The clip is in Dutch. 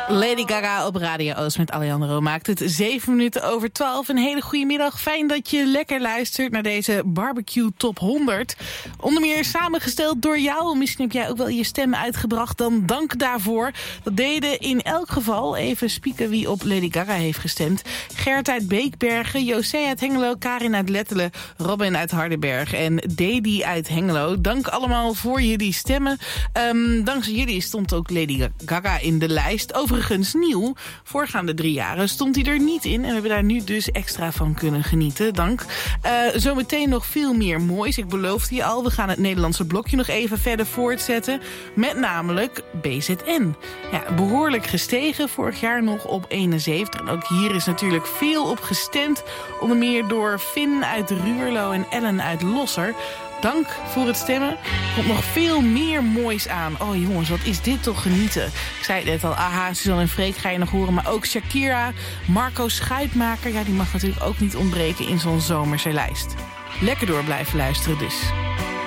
Lady Gaga op Radio Oost met Alejandro maakt het 7 minuten over 12. Een hele goede middag. Fijn dat je lekker luistert naar deze Barbecue Top 100. Onder meer samengesteld door jou. Misschien heb jij ook wel je stem uitgebracht. Dan dank daarvoor. Dat deden in elk geval, even spieken wie op Lady Gaga heeft gestemd. Gert uit Beekbergen, José uit Hengelo, Karin uit Lettelen, Robin uit Hardenberg en Dedi uit Hengelo. Dank allemaal voor jullie stemmen. Dankzij jullie stond ook Lady Gaga in de lijst. Overigens nieuw. Voorgaande 3 jaren stond hij er niet in. En we hebben daar nu dus extra van kunnen genieten. Dank. Zometeen nog veel meer moois. Ik beloofde je al. We gaan het Nederlandse blokje nog even verder voortzetten. Met namelijk BZN. Ja, behoorlijk gestegen. Vorig jaar nog op 71. En ook hier is natuurlijk veel op gestemd. Onder meer door Finn uit Ruurlo en Ellen uit Losser. Dank voor het stemmen. Er komt nog veel meer moois aan. Oh jongens, wat is dit toch genieten. Ik zei het net al, AHA, Suzanne en Freek ga je nog horen. Maar ook Shakira, Marco Schuitmaker. Ja, die mag natuurlijk ook niet ontbreken in zo'n zomerse lijst. Lekker door blijven luisteren dus.